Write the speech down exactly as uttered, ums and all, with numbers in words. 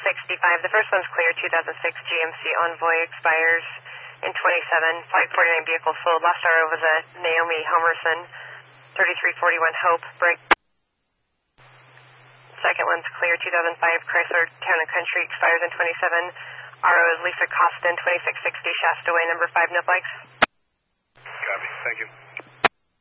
sixty-five. The first one's clear. two thousand six G M C Envoy expires in twenty-seven. Flight forty-nine vehicle sold. Last R O was a Naomi Homerson. thirty-three forty-one Hope. Break. Second one's clear. two thousand five Chrysler Town and Country expires in twenty-seven. R O is Lisa Costin. twenty-six sixty Shasta Way, number five. No flags. Copy. Thank you.